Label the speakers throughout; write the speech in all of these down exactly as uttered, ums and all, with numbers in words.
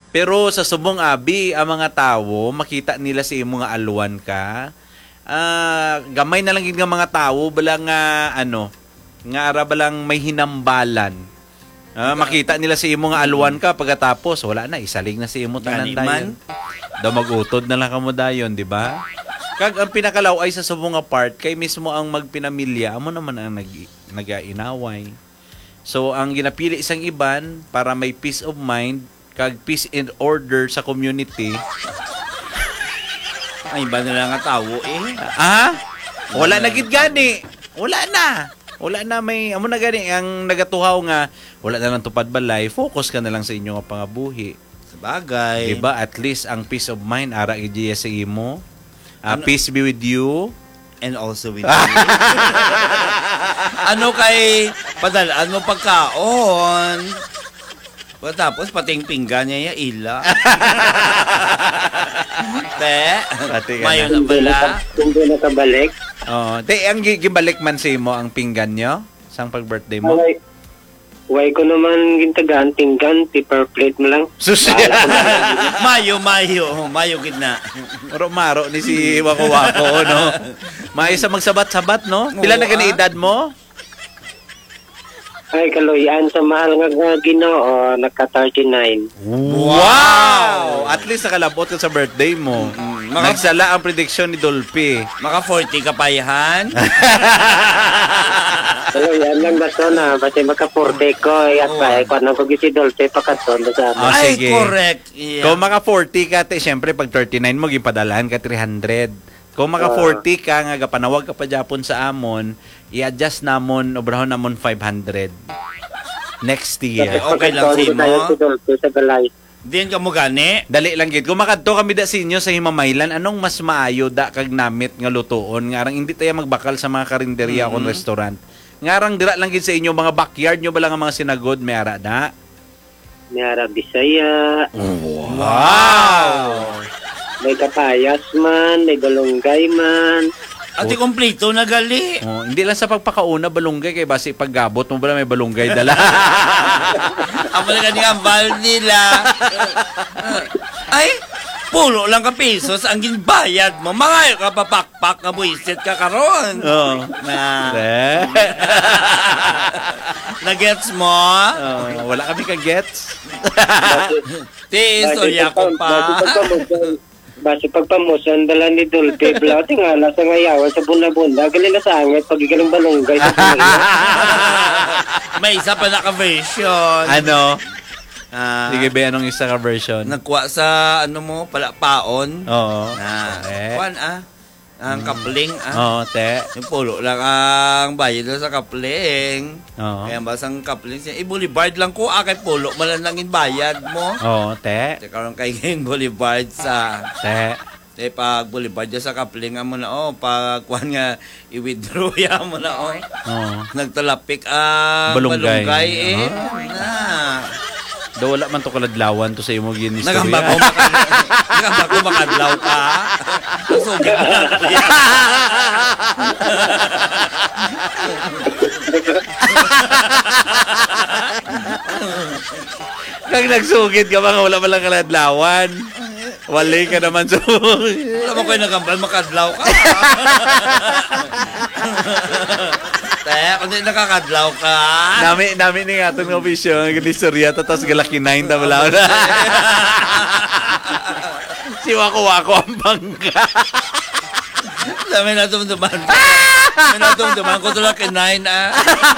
Speaker 1: Pero sa subong abi, ang mga tao, makita nila si imo nga alwan ka. Ah, gamay na lang gid nga mga tao bala nga ano, nga ara balang may hinambalan. Ah, makita nila si imo nga alwan ka pagkatapos wala na isalig na si imo tanan dayon. Daw magutod na lang kamo dayon, di ba? Kag ang pinakalaw ay sa subong nga part kay mismo ang magpinamilya amo naman ang nag nagainaway. So ang ginapili isang iban para may peace of mind kag peace and order sa community.
Speaker 2: Ay, iba na lang nga tawo eh.
Speaker 1: Ah? Wala na gid gani. Wala na. Wala na may amo na gani ang nagatuhaw nga wala na lang tupad balay, focus ka na lang sa inyo nga pangabuhi.
Speaker 2: Sabagay.
Speaker 1: Diba? At least ang peace of mind ara gid sa imo. Uh, ano? Peace be with you
Speaker 2: and also with you. Ano kay padalaan mo pagkaon? Tapos pating pinggan niya yung ila. Te, mayo na bala.
Speaker 3: Hindi na kabalik.
Speaker 1: Oh, te ang gibalik man sa imo ang pinggan nyo sang pag-birthday mo.
Speaker 3: Ay, way ko naman gintagaan pinggan, paper plate mo lang.
Speaker 1: Susi.
Speaker 2: mayo, mayo, mayo gid na.
Speaker 1: Maro-maro ni si Wako Wako, no. Mayo sa magsabat-sabat, no. Pila na gani edad mo?
Speaker 3: Ay, kaloyan sa mahal nga nga Ginoo, nagka thirty-nine.
Speaker 1: Wow! At least nakalabot ka sa birthday mo. Mm-hmm. Maka- Nagsala ang prediction ni Dolphy.
Speaker 2: Maka forty ka pa yan?
Speaker 3: Kaloyan lang ba ito na? Basta magka-forty ko. At pa, eh, kung ano ko si Dolphy, pakaton sa amin.
Speaker 1: Oh,
Speaker 2: ay,
Speaker 1: sige.
Speaker 2: correct. Yeah.
Speaker 1: Kung maka forty ka, te, syempre pag thirty-nine mo, gipadalahan ka three hundred. Kung maka forty ka, nga gapanawag ka pa Japon sa amon, i-adjust namon, obrahon namon five hundred. Next year.
Speaker 2: Okay lang si mo.
Speaker 3: Si Dolphy sa balay.
Speaker 2: Diyan ka mo gani?
Speaker 1: Dali lang gid. Kung makadto kami da sa inyo sa Himamaylan, anong mas maayo da kag namit nga lutuon? Ngarang hindi tayo magbakal sa mga karinderya mm-hmm. o restaurant. Ngarang dira lang gid sa inyo mga backyard nyo ba lang ang mga sinagod may ara da?
Speaker 3: May ara Bisaya.
Speaker 1: Wow! wow.
Speaker 3: May kapayas man, may galunggay man.
Speaker 2: Ati kompleto na gali.
Speaker 1: Oh, hindi lang sa pagpakauna balunggay kay basi paggabot mo ba may balunggay dala.
Speaker 2: Amo na gani ang bal nila. Ay, pulo lang ka pesos ang ginbayad mo. Mangayo ka papakpak nga buisit ka karon.
Speaker 1: Oo. Oh.
Speaker 2: Na. Na-gets mo?
Speaker 1: Oh, wala kami ka-gets.
Speaker 2: Ti, istorya ko pa.
Speaker 3: Basi pagpamusan dala ni Dolphy Blati nga nasa ngayawan sa bunda-bunda gali na sa angit pagigaling balunggay sa
Speaker 2: may isa pa naka-version.
Speaker 1: Ano?
Speaker 2: Ah,
Speaker 1: sige ba anong isa ka version?
Speaker 2: Nagkuha sa ano mo palapaon.
Speaker 1: Oo.
Speaker 2: Na.
Speaker 1: Eh.
Speaker 2: Kuan ah. Ang kapling ah.
Speaker 1: Oo, te.
Speaker 2: Yung pulo lang ang bayad sa kapling.
Speaker 1: Oo.
Speaker 2: Kaya basang kapling siya. I-boulevard lang ko. Akay pulo. Malanangin bayad mo.
Speaker 1: Oo, te.
Speaker 2: Kasi karoon kayo yung boulevard sa...
Speaker 1: Te.
Speaker 2: Te, pag boulevard dyan sa kapling mo na, oh. Pag kuhan nga, i-withdraw ya mo na, oh.
Speaker 1: Oo.
Speaker 2: Nagtalapik ang
Speaker 1: balunggay.
Speaker 2: balunggay eh.
Speaker 1: Oh.
Speaker 2: Na.
Speaker 1: Do wala man to kaladlawan to sa imo ginistorya.
Speaker 2: Nagamba ko Nagamba ko makadlaw ka. Sugit na.
Speaker 1: Kag nagsugid ka mga wala man lang kaladlawan. Wali ka naman so.
Speaker 2: Wala mo ko'y nagambal makadlaw ka. Te, kung di nakakadlaw ka.
Speaker 1: Nami, nami ni nga itong ofisyo, ang ginistorya, tapos galaki nine, tabalaw na. Si Wako Wako ang bangga.
Speaker 2: Dami na tumduman. May natumduman ko tulak kinain ah.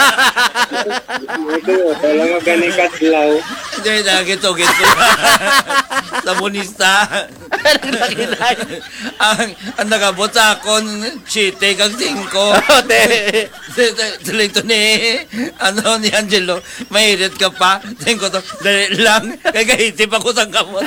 Speaker 3: Ito, wala nga ganing kadlaw.
Speaker 2: Hindi, nagitugit ko. Sa munista. ang, ang nagabot sa akon, chite kag singko.
Speaker 1: Te.
Speaker 2: Tuloy to ni, ano ni Angelo, mahirit ka pa. Singko to, dali lang, kaya kahitip ako sa kamot.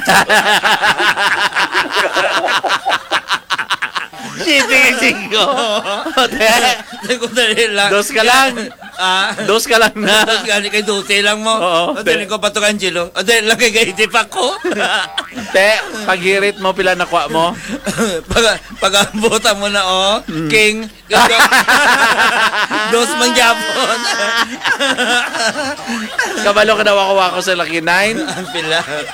Speaker 1: Cheating singko.
Speaker 2: Singko dali lang.
Speaker 1: Dos ka lang.
Speaker 2: Ah,
Speaker 1: Dos ka lang na.
Speaker 2: Dos ka, kay dose lang mo.
Speaker 1: Oo.
Speaker 2: O, dali ko pa to Angelo. O, dali lang, kaya kahitip ako.
Speaker 1: Te, paghirit mo, pila nakuha mo?
Speaker 2: pag pag-abutan mo na, oh, mm. King, dos mangyapon.
Speaker 1: Kabalo ka daw ako ako sa Lucky Nine.
Speaker 2: Ang pila.